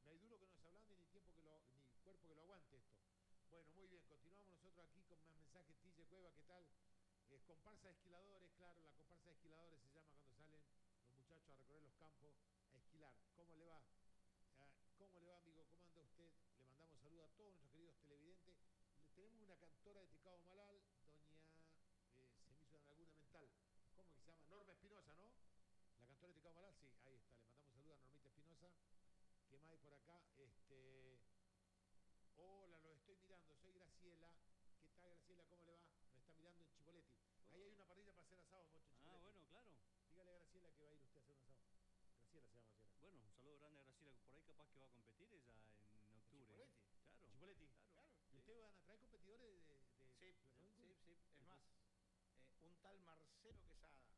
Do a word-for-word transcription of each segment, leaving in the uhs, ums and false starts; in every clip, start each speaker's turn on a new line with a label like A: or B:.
A: No hay duro que no se ablande ni tiempo que lo, ni cuerpo que lo aguante esto. Bueno, muy bien, continuamos nosotros aquí con más mensajes. Tille Cueva, ¿qué tal? Eh, comparsa de esquiladores, claro, la comparsa de esquiladores se llama cuando salen los muchachos a recorrer los campos a esquilar. ¿Cómo le va? Eh, ¿Cómo le va, amigo? ¿Cómo anda usted? Le mandamos saludos a todos nuestros queridos televidentes. Le, tenemos una cantora de Tecado Malal, doña, eh, se me hizo una laguna mental. ¿Cómo que se llama? Norma Espinosa, ¿no? La cantora de Tecado Malal, sí, ahí está. Le mandamos saludos a Normita Espinosa. ¿Qué más hay por acá? Este... Hola, los estoy mirando, soy Graciela. ¿Qué tal, Graciela? ¿Cómo le va? Me está mirando en Chipoletti. Ahí hay una parrilla para hacer asado, Mocho, en
B: Ah,
A: Chipoletti.
B: bueno, claro.
A: Dígale a Graciela que va a ir usted a hacer un asado. Graciela se llama Graciela.
B: Bueno, un saludo grande a Graciela. Por ahí capaz que va a competir ella en
A: ¿En
B: octubre.
A: Chipoletti?
B: Claro.
A: ¿Chipoletti?
B: Claro.
C: Claro.
A: ¿Y
B: Sí.
A: ustedes van a traer competidores de, de
C: Sí,
A: Plaza
C: sí, sí. Es
B: Y
C: más,
B: pues,
C: eh, un tal Marcelo Quesada,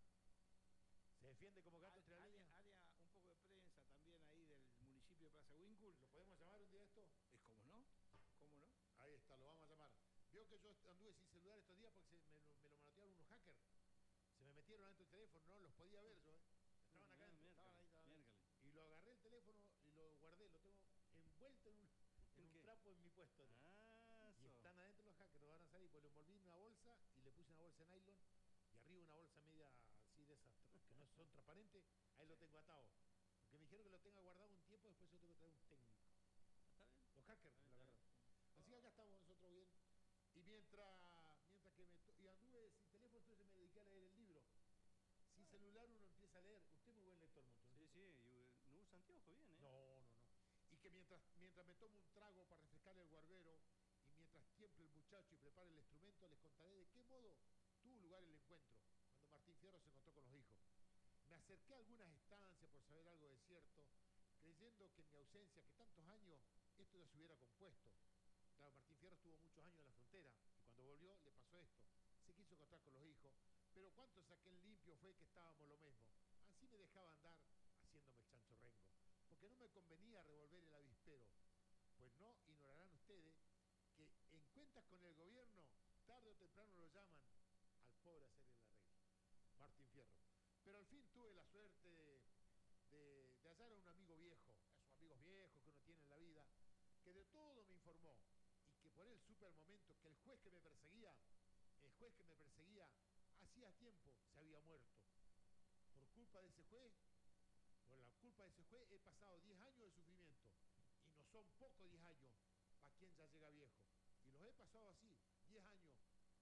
A: ¿Se defiende como gato
C: al-
A: entre la
C: área,
A: línea?
C: área un poco de prensa también ahí del municipio de Plaza Wincul.
A: ¿Lo podemos llamar un día esto?
C: Es como no, ¿cómo no?
A: Ahí está, lo vamos a llamar. Vio que yo anduve sin celular estos días porque se me, lo, me lo manotearon unos hackers. Se me metieron adentro del teléfono, no los podía ver yo, ¿eh? Estaban acá
B: ah,
A: adentro.
C: Estaban ahí, estaban ahí.
B: miércoles.
A: Y lo agarré el teléfono y lo guardé, lo tengo envuelto en un, en
B: ¿En
A: un
B: qué?
A: trapo en mi puesto.
B: Ah,
A: Y
B: eso.
A: están adentro los hackers, no van a salir, pues lo envolví en una bolsa y le puse una bolsa de nylon y arriba una bolsa media así de esas que no son transparentes, ahí lo tengo atado. Porque me dijeron que lo tenga guardado un tiempo, después yo tengo que traer un técnico.
B: ¿Está bien?
A: Los hackers
B: Está
A: me
B: bien,
A: lo
B: está
A: agarraron.
B: bien.
A: Así que acá estamos nosotros bien. Y mientras, mientras que me... Y anduve sin teléfono, entonces me dediqué a leer el libro. Sin celular uno empieza a leer. Usted es muy buen lector, Moncho, ¿no?
B: Sí, sí, y, eh, no usa anteojo bien, ¿eh?
A: No, no, no. Y que mientras, mientras me tomo un trago para refrescar el guarbero y mientras tiemple el muchacho y prepare el instrumento, les contaré de qué modo tuvo lugar el encuentro, cuando Martín Fierro se encontró con los hijos. Me acerqué a algunas estancias por saber algo de cierto, creyendo que en mi ausencia, que tantos años, esto ya se hubiera compuesto. Claro, Martín Fierro estuvo muchos años en la frontera y cuando volvió le pasó esto. Se quiso encontrar con los hijos, pero cuánto saqué en limpio fue que estábamos lo mismo. Así me dejaba andar haciéndome el chancho rengo, porque no me convenía revolver el avispero, pues no ignorarán ustedes que en cuentas con el gobierno, tarde o temprano lo llaman al pobre a hacer el arreglo. Martín Fierro. Pero al fin tuve la suerte de, de, de hallar a un amigo viejo, esos amigos viejos que uno tiene en la vida, que de todo me informó y que por él supe al momento que el juez que me perseguía, el juez que me perseguía, hacía tiempo se había muerto. Por culpa de ese juez, por la culpa de ese juez he pasado diez años de sufrimiento y no son pocos diez años para quien ya llega viejo. Y los he pasado así, diez años,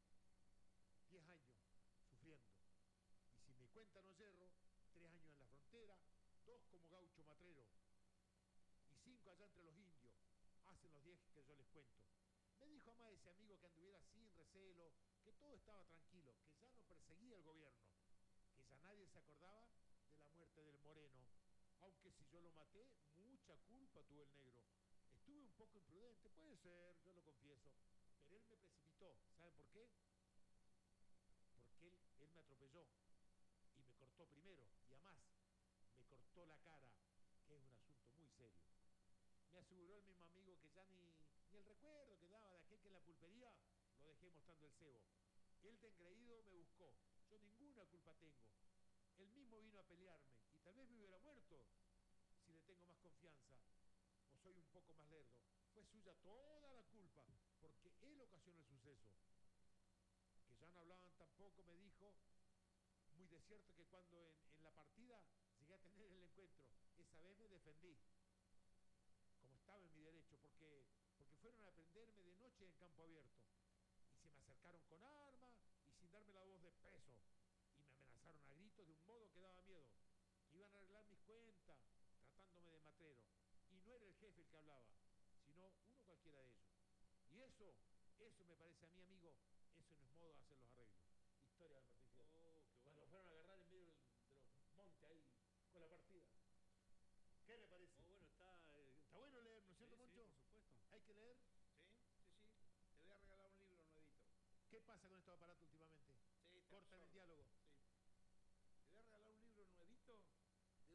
A: diez años sufriendo. Y si mi cuenta no yerro, tres años en la frontera, dos como gaucho matrero y cinco allá entre los indios. Hacen los diez que yo les cuento. Me dijo además ese amigo que anduviera sin recelo, que todo estaba tranquilo, que ya no perseguía el gobierno, que ya nadie se acordaba de la muerte del Moreno. Aunque si yo lo maté, mucha culpa tuvo el negro. Estuve un poco imprudente, puede ser, yo lo confieso, pero él me precipitó. ¿Saben por qué? Porque él, él me atropelló y me cortó primero, y además me cortó la cara, que es un asunto muy serio. Me aseguró el mismo amigo que ya ni, ni el recuerdo que daba de aquel que en la pulpería lo dejé mostrando el cebo. Él de engreído me buscó, yo ninguna culpa tengo. Él mismo vino a pelearme y tal vez me hubiera muerto si le tengo más confianza o soy un poco más lerdo. Fue suya toda la culpa porque él ocasionó el suceso. Que ya no hablaban tampoco, me dijo, muy de cierto que cuando en, en la partida llegué a tener el encuentro, esa vez me defendí, como estaba en mi derecho, porque, porque fueron a prenderme de noche en campo abierto. Y se me acercaron con armas y sin darme la voz de peso. Y me amenazaron a gritos de un modo que daba miedo. Que iban a arreglar mis cuentas, tratándome de matrero. Y no era el jefe el que hablaba, sino uno cualquiera de ellos. Y eso, eso me parece a mí, amigo, eso no es modo de hacer los arreglos. Historia de Martín Fierro.
B: Oh, qué
A: Cuando
B: bueno.
A: lo fueron a agarrar en medio del- de los montes ahí con la partida. ¿Qué le parece?
B: Oh, bueno, está. eh,
A: Está bueno leer, ¿no es
B: Sí,
A: cierto,
B: sí,
A: Moncho?
B: por supuesto.
A: Hay que leer.
C: Sí, sí, sí. Te voy a regalar un libro nuevito.
A: ¿Qué pasa con estos aparatos últimamente?
C: Sí, está
A: Cortan el
C: absurdo.
A: diálogo.